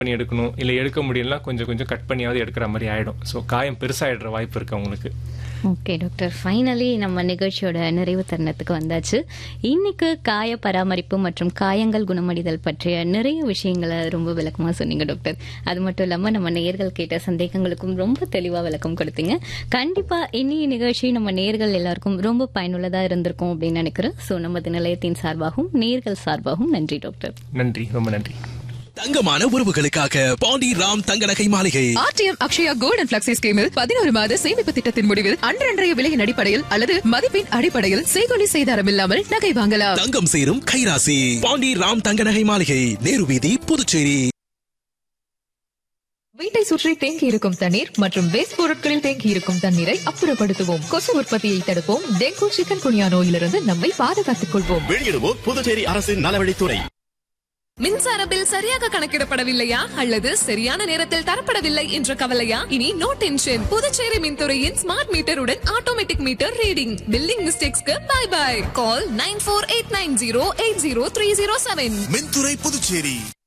பண்ணி எடுக்கணும், இல்லை எடுக்க முடியலனா கொஞ்சம் கொஞ்சம் கட் பண்ணியாவது எடுக்கிற மாதிரி ஆயிடும். ஸோ காயம் பெருசாகிடுற வாய்ப்பு இருக்கு அவங்களுக்கு. ஓகே டாக்டர், ஃபைனலி நம்ம நிகழ்ச்சியோட நிறைவு தருணத்துக்கு வந்தாச்சு. இன்னைக்கு காய பராமரிப்பு மற்றும் காயங்கள் குணமடைதல் பற்றிய நிறைய விஷயங்களை ரொம்ப விளக்கமாக சொன்னீங்க டாக்டர். அது மட்டும் இல்லாமல் நம்ம நேயர்கள் கேட்ட சந்தேகங்களுக்கும் ரொம்ப தெளிவாக விளக்கம் கொடுத்தீங்க. கண்டிப்பாக இன்னைய நிகழ்ச்சி நம்ம நேயர்கள் எல்லாருக்கும் ரொம்ப பயனுள்ளதாக இருந்திருக்கும் அப்படின்னு நினைக்கிறேன். ஸோ நமது நிலையத்தின் சார்பாகவும் நேயர்கள் சார்பாகவும் நன்றி டாக்டர். நன்றி, ரொம்ப நன்றி. தங்கமான உறவுகளுக்காக பாண்டி ராம் தங்க நகை மாளிகை. RTM Akshaya gold and flexi ஸ்கீமில் 11 மாத சேமிப்பு திட்டத்தின் முடிவில் அன்றைய விலையின் அடிப்படையில் அல்லது மதிப்பின் அடிப்படையில் செய்கொலி செய்தாரம் இல்லாமல் நகை வாங்கலாம். தங்கம் சேரும் கைராசி. பாண்டி ராம் தங்க நகை மாளிகை, நேரு வீதி, புதுச்சேரி. வீட்டை சுற்றி தேங்கி இருக்கும் தண்ணீர் மற்றும் வேஸ்ட் பொருட்களில் தேங்கி இருக்கும் தண்ணீரை அப்புறப்படுத்துவோம். கொசு உற்பத்தியை தடுப்போம். டெங்கு, சிக்கன் குனியா நோயிலிருந்து நம்மை பாதுகாத்துக் கொள்வோம். வெளியிடுவோம் புதுச்சேரி அரசின் நலவழித்துறை. மின்சார பில் சரியாக கணக்கிடப்படவில்லையா அல்லது சரியான நேரத்தில் தரப்படவில்லை என்ற கவலையா? இனி no tension. Puducherry மின்துறையின் smart மீட்டருடன் automatic meter reading. Billing மிஸ்டேக்ஸ்க்கு by by. கால் 9489080307. மின்துறை புதுச்சேரி.